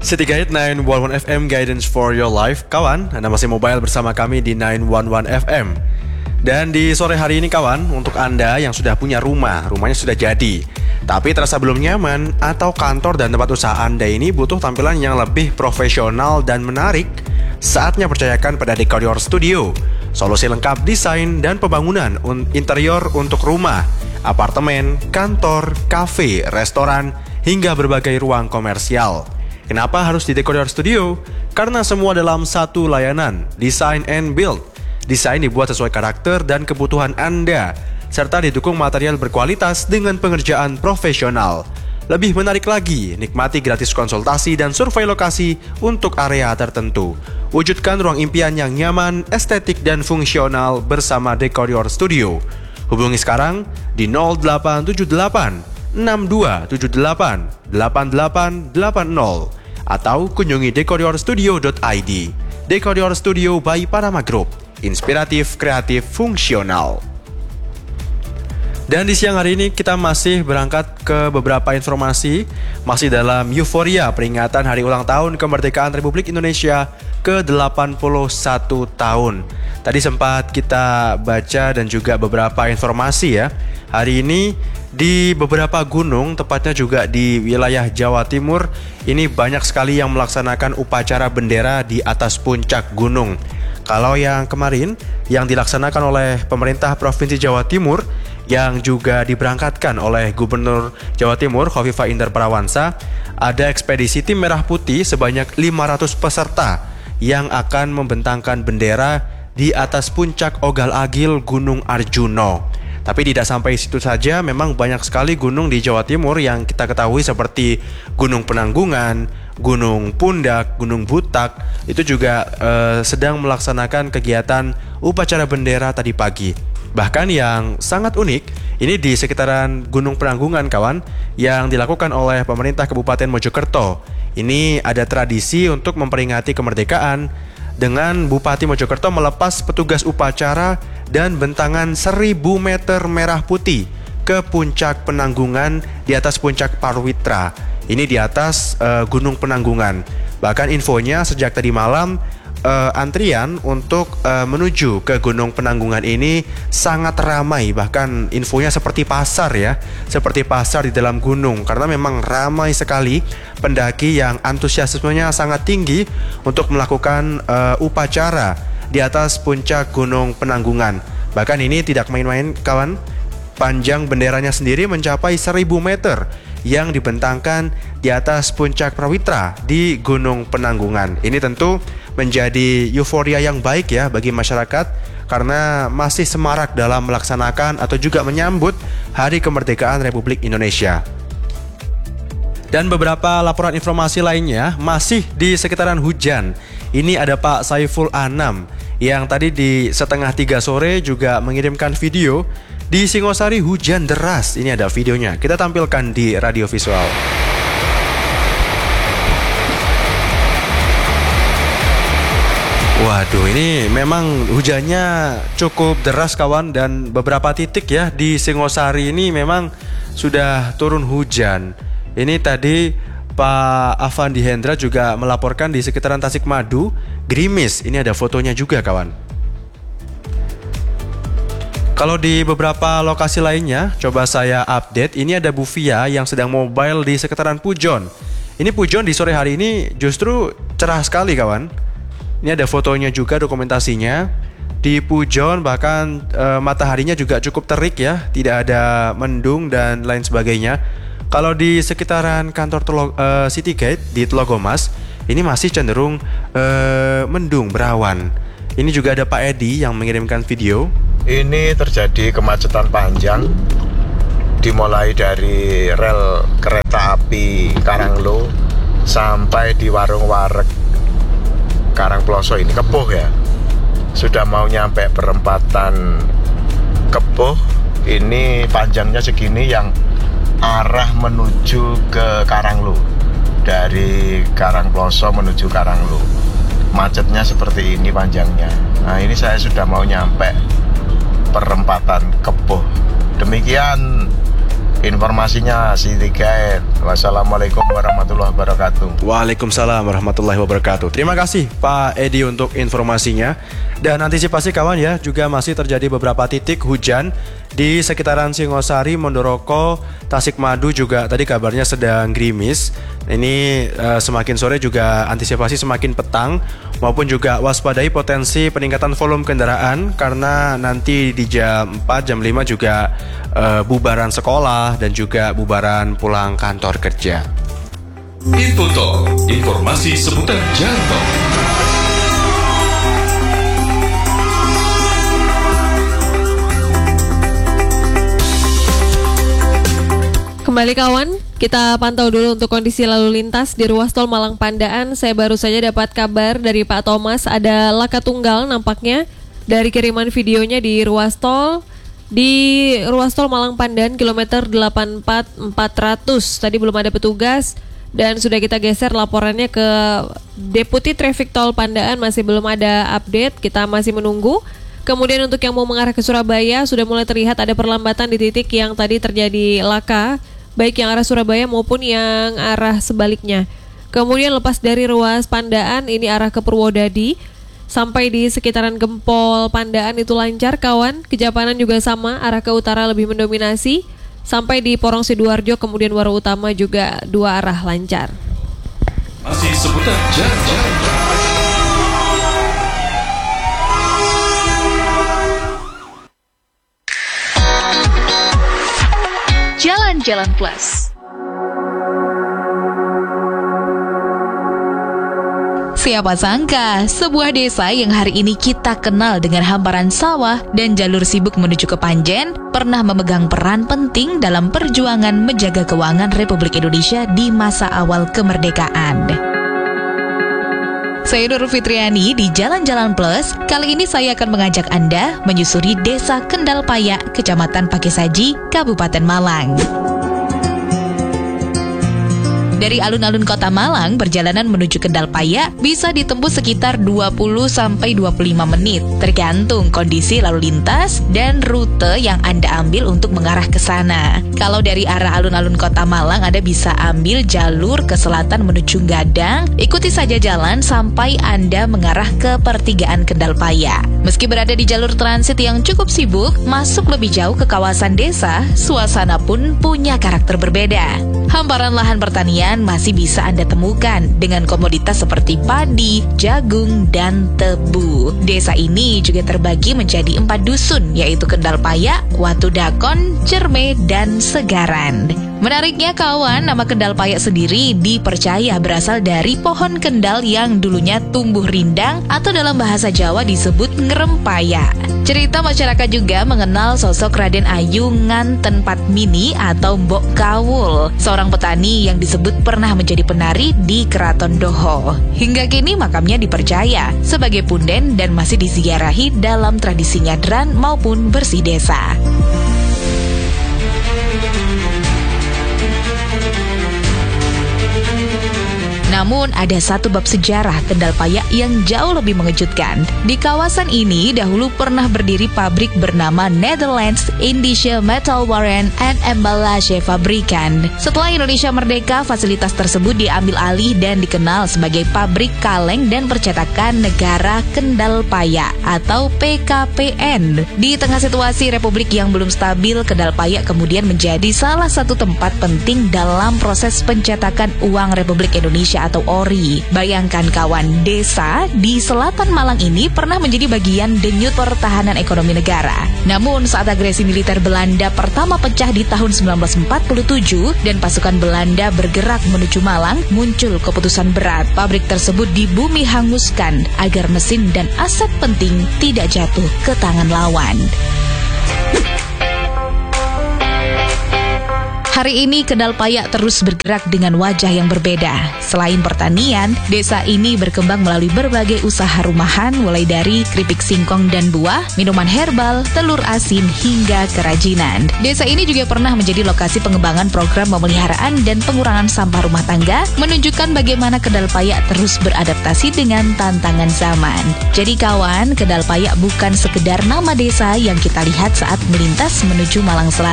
City Guide 911 FM Guidance for Your Life. Kawan, Anda masih mobile bersama kami di 911 FM. Dan di sore hari ini kawan, untuk Anda yang sudah punya rumahnya sudah jadi, tapi terasa belum nyaman, atau kantor dan tempat usaha Anda ini butuh tampilan yang lebih profesional dan menarik, saatnya percayakan pada Decorator Studio. Solusi lengkap desain dan pembangunan interior untuk rumah, apartemen, kantor, kafe, restoran, hingga berbagai ruang komersial. Kenapa harus di Decorator Studio? Karena semua dalam satu layanan, Design and Build. Desain dibuat sesuai karakter dan kebutuhan Anda, serta didukung material berkualitas dengan pengerjaan profesional. Lebih menarik lagi, nikmati gratis konsultasi dan survei lokasi untuk area tertentu. Wujudkan ruang impian yang nyaman, estetik, dan fungsional bersama Decorator Studio. Hubungi sekarang di 0878 6278 8880 atau kunjungi decoratorstudio.id. Decorator Studio by Parama Group. Inspiratif, kreatif, fungsional. Dan di siang hari ini kita masih berangkat ke beberapa informasi, masih dalam euforia peringatan hari ulang tahun kemerdekaan Republik Indonesia ke-81 tahun. Tadi sempat kita baca dan juga beberapa informasi ya. Hari ini di beberapa gunung, tepatnya juga di wilayah Jawa Timur, ini banyak sekali yang melaksanakan upacara bendera di atas puncak gunung. Kalau yang kemarin, yang dilaksanakan oleh pemerintah Provinsi Jawa Timur, yang juga diberangkatkan oleh Gubernur Jawa Timur, Khofifah Indar Parawansa, ada ekspedisi tim merah putih sebanyak 500 peserta yang akan membentangkan bendera di atas puncak Ogal-Agil Gunung Arjuno. Tapi tidak sampai situ saja, memang banyak sekali gunung di Jawa Timur yang kita ketahui seperti Gunung Penanggungan, Gunung Pundak, Gunung Butak, itu juga sedang melaksanakan kegiatan upacara bendera tadi pagi. Bahkan yang sangat unik, ini di sekitaran Gunung Penanggungan kawan, yang dilakukan oleh pemerintah Kabupaten Mojokerto. Ini ada tradisi untuk memperingati kemerdekaan dengan Bupati Mojokerto melepas petugas upacara dan bentangan 1000 meter merah putih ke puncak Penanggungan di atas puncak Parwitra. Ini di atas Gunung Penanggungan. Bahkan infonya sejak tadi malam antrian untuk menuju ke Gunung Penanggungan ini sangat ramai. Bahkan infonya seperti pasar ya, seperti pasar di dalam gunung, karena memang ramai sekali pendaki yang antusiasmenya sangat tinggi untuk melakukan upacara di atas puncak Gunung Penanggungan. Bahkan ini tidak main-main kawan, panjang benderanya sendiri mencapai 1000 meter yang dibentangkan di atas puncak Prawitra di Gunung Penanggungan. Ini tentu menjadi euforia yang baik ya bagi masyarakat, karena masih semarak dalam melaksanakan atau juga menyambut Hari Kemerdekaan Republik Indonesia. Dan beberapa laporan informasi lainnya masih di sekitaran hujan. Ini ada Pak Saiful Anam yang tadi di 2:30 sore juga mengirimkan video di Singosari hujan deras. Ini ada videonya, kita tampilkan di radio visual. Waduh, ini memang hujannya cukup deras kawan, dan beberapa titik ya di Singosari ini memang sudah turun hujan. Ini tadi Pak Avandi Hendra juga melaporkan di sekitaran Tasikmadu, gerimis. Ini ada fotonya juga kawan. Kalau di beberapa lokasi lainnya, coba saya update. Ini ada Bu Fia yang sedang mobile di sekitaran Pujon. Ini Pujon di sore hari ini justru cerah sekali kawan. Ini ada fotonya juga, dokumentasinya. Di Pujon bahkan mataharinya juga cukup terik ya, tidak ada mendung dan lain sebagainya. Kalau di sekitaran kantor City Guide di Telogomas, ini masih cenderung mendung, berawan. Ini juga ada Pak Edi yang mengirimkan video. Ini terjadi kemacetan panjang dimulai dari rel kereta api Karanglo sampai di warung wareg Karangploso, ini Kepuh ya. Sudah mau nyampe perempatan Kepuh, ini panjangnya segini yang arah menuju ke Karanglo. Dari Karangploso menuju Karanglo, macetnya seperti ini panjangnya. Nah, ini saya sudah mau nyampe perempatan Kepuh. Demikian informasinya Siti Wassalamualaikum warahmatullahi wabarakatuh. Waalaikumsalam warahmatullahi wabarakatuh. Terima kasih Pak Edi untuk informasinya. Dan antisipasi kawan ya, juga masih terjadi beberapa titik hujan di sekitaran Singosari, Mondoroko, Tasikmadu juga tadi kabarnya sedang gerimis. Ini semakin sore juga antisipasi semakin petang, maupun juga waspadai potensi peningkatan volume kendaraan karena nanti di jam 4, jam 5 juga bubaran sekolah dan juga bubaran pulang kantor kerja. Info Talk, informasi seputar jalan tol. Kembali kawan, kita pantau dulu untuk kondisi lalu lintas di ruas tol Malang Pandaan. Saya baru saja dapat kabar dari Pak Thomas, ada laka tunggal nampaknya dari kiriman videonya di ruas tol. Di ruas tol Malang Pandaan kilometer 84400. Tadi belum ada petugas dan sudah kita geser laporannya ke Deputi Traffic Tol Pandaan, masih belum ada update, kita masih menunggu. Kemudian untuk yang mau mengarah ke Surabaya sudah mulai terlihat ada perlambatan di titik yang tadi terjadi laka, baik yang arah Surabaya maupun yang arah sebaliknya. Kemudian lepas dari ruas Pandaan ini arah ke Purwodadi sampai di sekitaran Gempol Pandaan itu lancar kawan. Kejapanan juga sama, arah ke utara lebih mendominasi. Sampai di Porong Sidoarjo kemudian Waro Utama juga dua arah lancar. Masih seputar jalan. Jalan-Jalan Plus. Siapa sangka, sebuah desa yang hari ini kita kenal dengan hamparan sawah dan jalur sibuk menuju ke Panjen, pernah memegang peran penting dalam perjuangan menjaga keuangan Republik Indonesia di masa awal kemerdekaan. Saya Nurul Fitriani di Jalan-Jalan Plus. Kali ini saya akan mengajak Anda menyusuri Desa Kendal Payak, Kecamatan Pakesaji, Kabupaten Malang. Dari alun-alun kota Malang, perjalanan menuju Kendal Payak bisa ditempuh sekitar 20-25 menit, tergantung kondisi lalu lintas dan rute yang Anda ambil untuk mengarah ke sana. Kalau dari arah alun-alun kota Malang, Anda bisa ambil jalur ke selatan menuju Gadang, ikuti saja jalan sampai Anda mengarah ke pertigaan Kendal Payak. Meski berada di jalur transit yang cukup sibuk, masuk lebih jauh ke kawasan desa, suasana pun punya karakter berbeda. Hamparan lahan pertanian masih bisa Anda temukan dengan komoditas seperti padi, jagung, dan tebu. Desa ini juga terbagi menjadi 4 dusun, yaitu Kendal Payak, Watu Dakon, Cerme, dan Segaran. Menariknya kawan, nama Kendal Payak sendiri dipercaya berasal dari pohon kendal yang dulunya tumbuh rindang atau dalam bahasa Jawa disebut ngerempaya. Cerita masyarakat juga mengenal sosok Raden Ayu Nganten Padmini atau Mbok Kawul, seorang petani yang disebut pernah menjadi penari di Keraton Doho. Hingga kini makamnya dipercaya sebagai punden dan masih diziarahi dalam tradisi nyadran maupun bersih desa. Namun ada satu bab sejarah Kendal Payak yang jauh lebih mengejutkan. Di kawasan ini dahulu pernah berdiri pabrik bernama Netherlands Indische Metalwaren and Emballage Fabrikan. Setelah Indonesia merdeka, fasilitas tersebut diambil alih dan dikenal sebagai Pabrik Kaleng dan Percetakan Negara Kendal Payak atau PKPN. Di tengah situasi Republik yang belum stabil, Kendal Payak kemudian menjadi salah satu tempat penting dalam proses pencetakan uang Republik Indonesia atau ORI. Bayangkan kawan, desa di selatan Malang ini pernah menjadi bagian denyut pertahanan ekonomi negara. Namun saat agresi militer Belanda pertama pecah di tahun 1947 dan pasukan Belanda bergerak menuju Malang, muncul keputusan berat. Pabrik tersebut dibumi hanguskan agar mesin dan aset penting tidak jatuh ke tangan lawan. Hari ini Kendal Payak terus bergerak dengan wajah yang berbeda. Selain pertanian, desa ini berkembang melalui berbagai usaha rumahan mulai dari keripik singkong dan buah, minuman herbal, telur asin, hingga kerajinan. Desa ini juga pernah menjadi lokasi pengembangan program pemeliharaan dan pengurangan sampah rumah tangga, menunjukkan bagaimana Kendal Payak terus beradaptasi dengan tantangan zaman. Jadi kawan, Kendal Payak bukan sekedar nama desa yang kita lihat saat melintas menuju Malang Selatan.